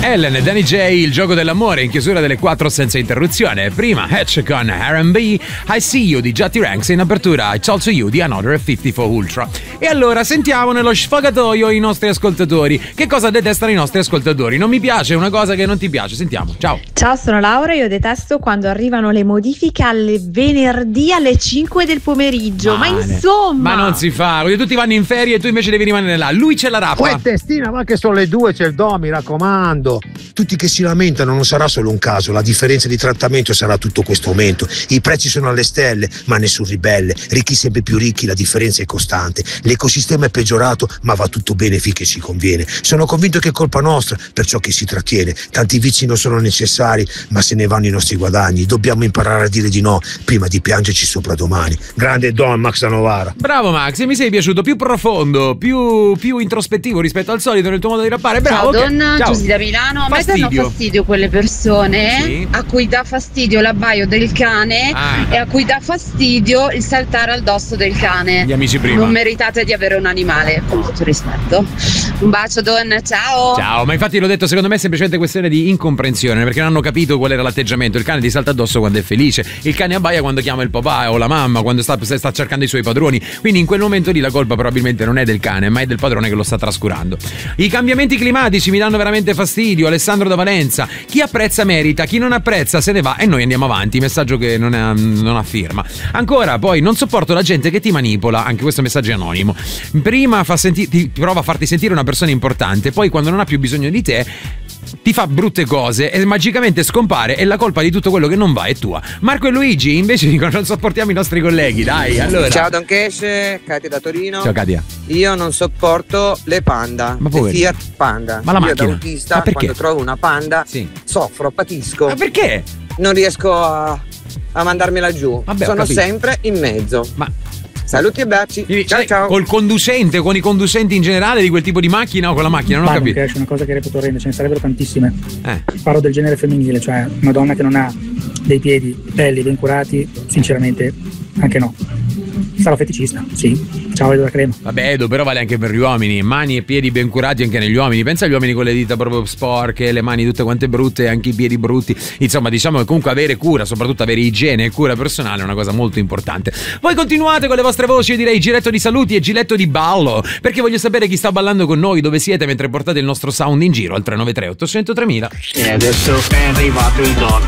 Ellen e Danny J, il gioco dell'amore in chiusura delle 4 senza interruzione. Prima Hatch con R&B, I See You di Jatty Ranks, in apertura I Told You di Another 54 Ultra. E allora sentiamo nello sfogatoio i nostri ascoltatori. Che cosa detestano i nostri ascoltatori? Non mi piace, è una cosa che non ti piace. Sentiamo, ciao. Ciao, sono Laura, io detesto quando arrivano le modifiche alle venerdì alle 5 del pomeriggio. Ma insomma, ma non si fa, tutti vanno in ferie e tu invece devi rimanere là. Lui c'è la rappa. Poi testina, ma che sono le 2, c'è il do, mi raccomando. Tutti che si lamentano, non sarà solo un caso, la differenza di trattamento sarà tutto questo aumento. I prezzi sono alle stelle, ma nessun ribelle. Ricchi sempre più ricchi, la differenza è costante. L'ecosistema è peggiorato, ma va tutto bene finché ci conviene. Sono convinto che è colpa nostra, perciò che si trattiene. Tanti vizi non sono necessari, ma se ne vanno i nostri guadagni. Dobbiamo imparare a dire di no prima di piangerci sopra domani. Grande Don Max da Novara. Bravo Max, e mi sei piaciuto, più profondo, più introspettivo rispetto al solito nel tuo modo di rappare. Bravo. Ciao, okay. Donna, Giusy da Milano. A me danno fastidio quelle persone a cui dà fastidio l'abbaio del cane e a cui dà fastidio il saltare al dosso del cane. Gli amici prima. Non meritate di avere un animale, con tutto rispetto. Un bacio, Donna, ciao. Ciao, ma infatti l'ho detto, secondo me è semplicemente questione di incomprensione, perché non hanno capito qual era l'atteggiamento. Il cane ti salta addosso quando è felice, il cane abbaia quando chiama il papà o la mamma, quando sta cercando i suoi padroni. Quindi in quel momento lì la colpa probabilmente non è del cane, ma è del padrone che lo sta trascurando. I cambiamenti climatici mi danno veramente fastidio. Alessandro da Valenza. Chi apprezza merita, chi non apprezza se ne va e noi andiamo avanti. Messaggio che non ha firma. Ancora, poi, non sopporto la gente che ti manipola. Anche questo messaggio è anonimo. Prima ti prova a farti sentire una persona importante, poi quando non ha più bisogno di te ti fa brutte cose e magicamente scompare e la colpa di tutto quello che non va è tua. Marco e Luigi invece dicono non sopportiamo i nostri colleghi, dai, allora. Ciao Don Cash, Katia da Torino. Ciao Katia. Io non sopporto le Panda, le Fiat Panda. Ma la macchina? Io da autista, quando trovo una Panda soffro, patisco. Ma perché? Non riesco a mandarmela giù. Vabbè, sono sempre in mezzo. Ma saluti e baci. Ciao. Col conducente, con i conducenti in generale di quel tipo di macchina o con la macchina? Non ho capito. È una cosa che reputo orrenda, ce ne sarebbero tantissime. Parlo del genere femminile, cioè una donna che non ha dei piedi belli, ben curati, sinceramente anche no. Sarò feticista, sì. Ciao Edo da Crema. Vabbè Edo, però vale anche per gli uomini. Mani e piedi ben curati anche negli uomini. Pensa agli uomini con le dita proprio sporche, le mani tutte quante brutte e anche i piedi brutti. Insomma, diciamo che comunque avere cura, soprattutto avere igiene e cura personale è una cosa molto importante. Voi continuate con le vostre voci, io direi giretto di saluti e giletto di ballo, perché voglio sapere chi sta ballando con noi, dove siete mentre portate il nostro sound in giro al 393 800 3000. E adesso è arrivato il Don.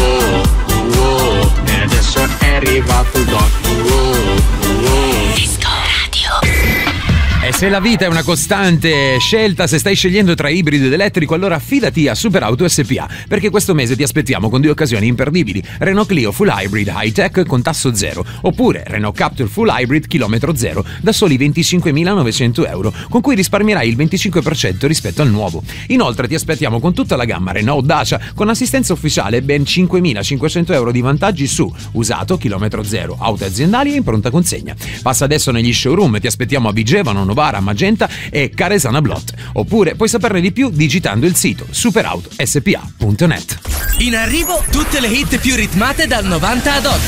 E adesso è arrivato il Don. Disco Radio. E se la vita è una costante scelta, se stai scegliendo tra ibrido ed elettrico, allora affidati a Superauto SPA, perché questo mese ti aspettiamo con 2 occasioni imperdibili: Renault Clio Full Hybrid High Tech con tasso zero, oppure Renault Captur Full Hybrid chilometro zero da soli 25.900 euro, con cui risparmierai il 25% rispetto al nuovo. Inoltre ti aspettiamo con tutta la gamma Renault Dacia con assistenza ufficiale e ben 5.500 euro di vantaggi su usato, chilometro zero, auto aziendali e in pronta consegna. Passa adesso negli showroom, ti aspettiamo a Vigevano, Novara, Magenta e Caresana Blot. Oppure puoi saperne di più digitando il sito superautospa.net. In arrivo tutte le hit più ritmate dal 90 ad oggi.